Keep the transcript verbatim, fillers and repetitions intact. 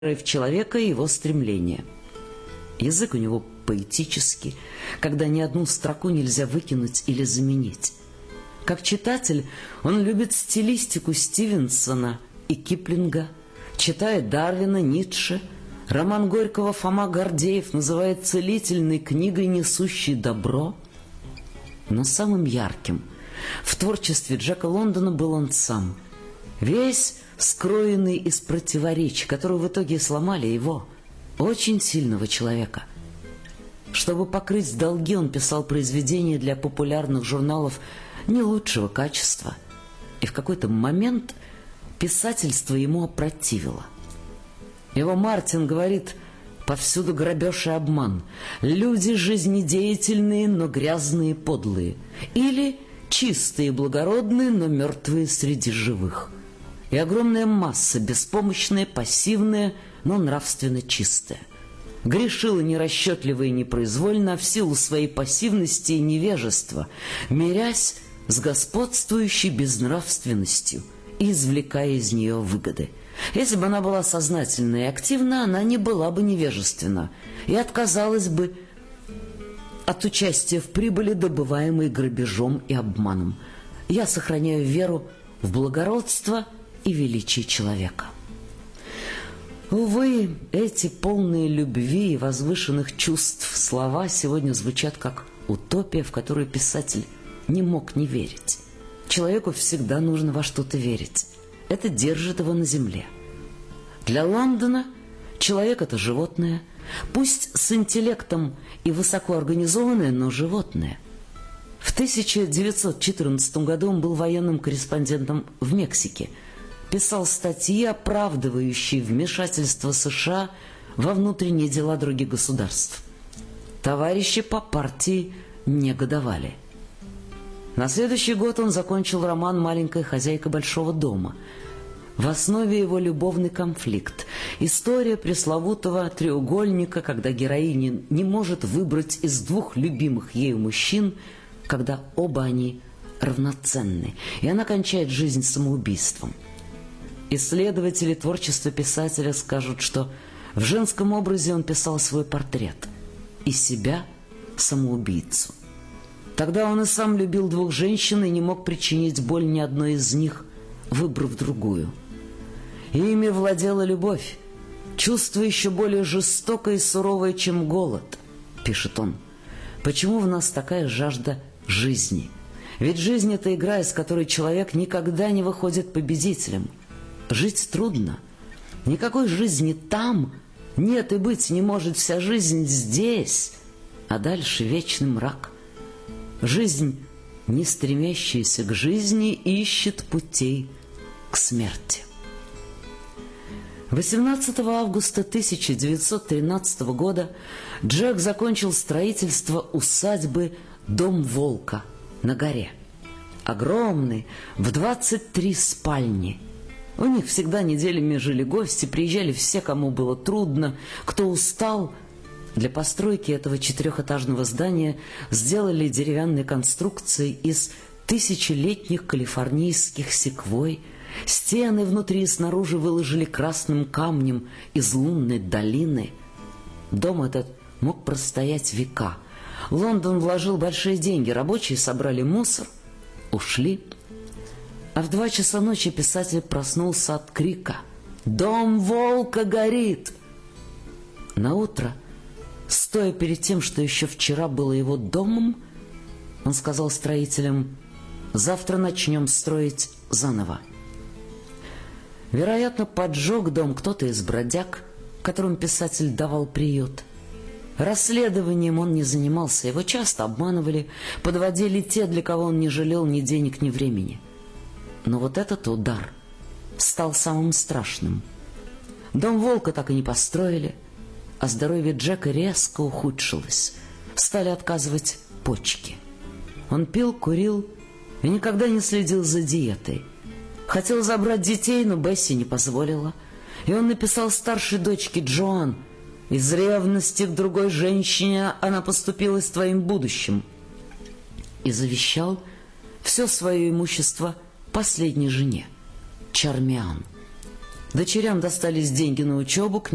в человека и его стремления. Язык у него поэтический, когда ни одну строку нельзя выкинуть или заменить. Как читатель он любит стилистику Стивенсона и Киплинга, читает Дарвина, Ницше. Роман Горького Фома Гордеев называет целительной книгой, несущей добро. Но самым ярким в творчестве Джека Лондона был он сам, весь скроенный из противоречий, которые в итоге сломали его, очень сильного человека. Чтобы покрыть долги, он писал произведения для популярных журналов не лучшего качества, и в какой-то момент писательство ему опротивило. Его Мартин говорит: повсюду грабеж и обман, люди жизнедеятельные, но грязные, подлые, или чистые и благородные, но мертвые среди живых. И огромная масса, беспомощная, пассивная, но нравственно чистая. Грешила нерасчетливо и непроизвольно, в силу своей пассивности и невежества, мирясь с господствующей безнравственностью и извлекая из нее выгоды. Если бы она была сознательна и активна, она не была бы невежественна и отказалась бы от участия в прибыли, добываемой грабежом и обманом. Я сохраняю веру в благородство и величие человека. Увы, эти полные любви и возвышенных чувств слова сегодня звучат как утопия, в которую писатель не мог не верить. Человеку всегда нужно во что-то верить. Это держит его на земле. Для Лондона человек – это животное, пусть с интеллектом и высокоорганизованное, но животное. В тысяча девятьсот четырнадцатом году он был военным корреспондентом в Мексике, писал статьи, оправдывающие вмешательство США во внутренние дела других государств. Товарищи по партии негодовали. На следующий год он закончил роман «Маленькая хозяйка большого дома». В основе его любовный конфликт, история пресловутого треугольника, когда героиня не может выбрать из двух любимых ею мужчин, когда оба они равноценны, и она кончает жизнь самоубийством. Исследователи творчества писателя скажут, что в женском образе он писал свой портрет и себя, самоубийцу. Тогда он и сам любил двух женщин и не мог причинить боль ни одной из них, выбрав другую. Ими владела любовь, чувство еще более жестокое и суровое, чем голод, пишет он. Почему в нас такая жажда жизни? Ведь жизнь – это игра, из которой человек никогда не выходит победителем. Жить трудно. Никакой жизни там нет и быть не может, вся жизнь здесь, а дальше вечный мрак. Жизнь, не стремящаяся к жизни, ищет путей к смерти. восемнадцатого августа тысяча девятьсот тринадцатого года Джек закончил строительство усадьбы «Дом Волка» на горе. Огромный, в двадцать три спальни. У них всегда неделями жили гости, приезжали все, кому было трудно, кто устал. Для постройки этого четырехэтажного здания сделали деревянные конструкции из тысячелетних калифорнийских секвой. Стены внутри и снаружи выложили красным камнем из лунной долины. Дом этот мог простоять века. Лондон вложил большие деньги, рабочие собрали мусор, ушли. А в два часа ночи писатель проснулся от крика: «Дом Волка горит!» Наутро, стоя перед тем, что еще вчера было его домом, он сказал строителям: «Завтра начнем строить заново». Вероятно, поджег дом кто-то из бродяг, которым писатель давал приют. Расследованием он не занимался, его часто обманывали, подводили те, для кого он не жалел ни денег, ни времени. Но вот этот удар стал самым страшным. Дом Волка так и не построили, а здоровье Джека резко ухудшилось. Стали отказывать почки. Он пил, курил и никогда не следил за диетой. Хотел забрать детей, но Бесси не позволила. И он написал старшей дочке Джоан: «Из ревности к другой женщине она поступила с твоим будущим». И завещал все свое имущество последней жене, Чармиан. Дочерям достались деньги на учебу,